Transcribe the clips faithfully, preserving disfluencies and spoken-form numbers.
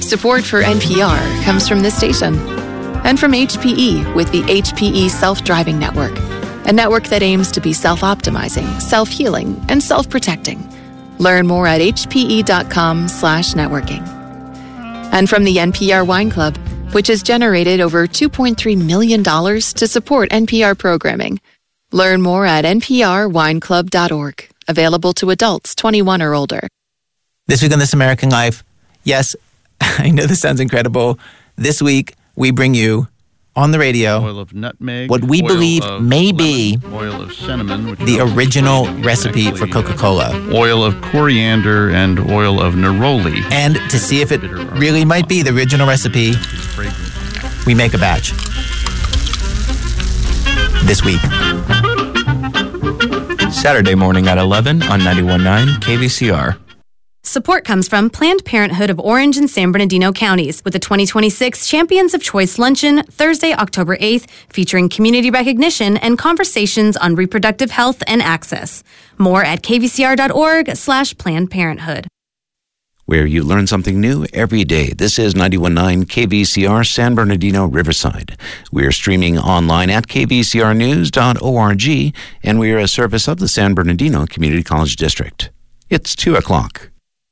Support for N P R comes from this station and from H P E with the H P E Self-Driving Network, a network that aims to be self-optimizing, self-healing, and self-protecting. Learn more at hpe.com slash networking. And from the N P R Wine Club, which has generated over two point three million dollars to support N P R programming. Learn more at n p r wine club dot org. Available to adults twenty-one or older. This week on This American Life, yes, I know this sounds incredible. This week, we bring you on the radio oil of nutmeg, what we believe may be lemon, oil of cinnamon, which the original recipe for Coca-Cola. Oil of coriander and oil of neroli. And to see if it really might be the original recipe, we make a batch this week. Saturday morning at eleven on ninety-one point nine K V C R. Support comes from Planned Parenthood of Orange and San Bernardino counties with the twenty twenty-six Champions of Choice Luncheon, Thursday, October eighth, featuring community recognition and conversations on reproductive health and access. More at kvcr.org slash Planned Parenthood. Where you learn something new every day. This is ninety-one point nine K V C R San Bernardino, Riverside. We are streaming online at k v c r news dot org, and we are a service of the San Bernardino Community College District. It's two o'clock.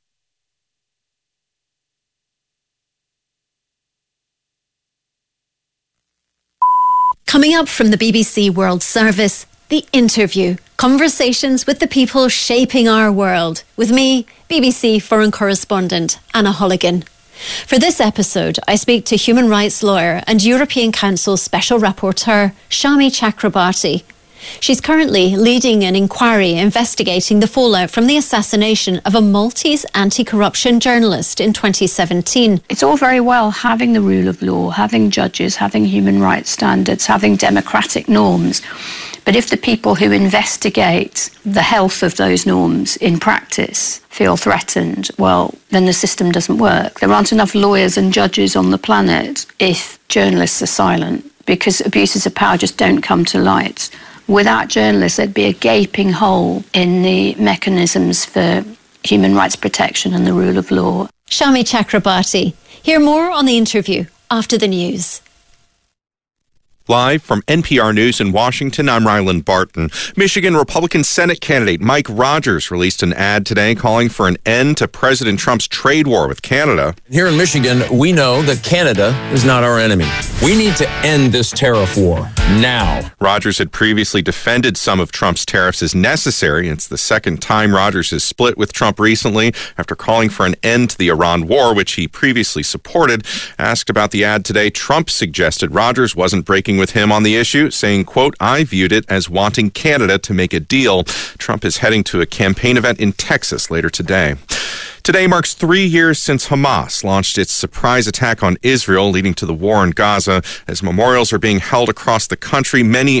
Coming up from the B B C World Service, The Interview. Conversations with the people shaping our world. With me, B B C foreign correspondent Anna Holligan. For this episode, I speak to human rights lawyer and European Council Special Rapporteur Shami Chakrabarti. She's currently leading an inquiry investigating the fallout from the assassination of a Maltese anti-corruption journalist in twenty seventeen. It's all very well having the rule of law, having judges, having human rights standards, having democratic norms. But if the people who investigate the health of those norms in practice feel threatened, well, then the system doesn't work. There aren't enough lawyers and judges on the planet if journalists are silent, because abuses of power just don't come to light. Without journalists, there'd be a gaping hole in the mechanisms for human rights protection and the rule of law. Shami Chakrabarti. Hear more on The Interview after the news. Live from N P R News in Washington, I'm Ryland Barton. Michigan Republican Senate candidate Mike Rogers released an ad today calling for an end to President Trump's trade war with Canada. Here in Michigan, we know that Canada is not our enemy. We need to end this tariff war now. Rogers had previously defended some of Trump's tariffs as necessary. It's the second time Rogers has split with Trump recently after calling for an end to the Iran war, which he previously supported. Asked about the ad today, Trump suggested Rogers wasn't breaking with him on the issue, saying, quote, I viewed it as wanting Canada to make a deal. Trump is heading to a campaign event in Texas later today. Today marks three years since Hamas launched its surprise attack on Israel, leading to the war in Gaza. As memorials are being held across the country, many